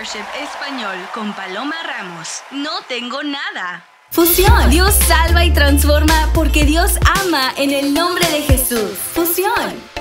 Fellowship Español con Paloma Ramos. No tengo nada. Fusión. Dios salva y transforma porque Dios ama en el nombre de Jesús. Fusión.